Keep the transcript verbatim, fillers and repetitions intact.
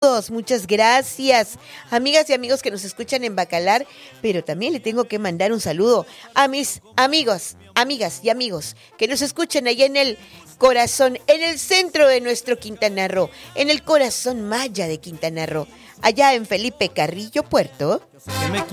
Saludos, muchas gracias. Amigas y amigos que nos escuchan en Bacalar, pero también le tengo que mandar un saludo a mis amigos, amigas y amigos que nos escuchan allá en el corazón, en el centro de nuestro Quintana Roo, en el corazón maya de Quintana Roo, allá en Felipe Carrillo Puerto.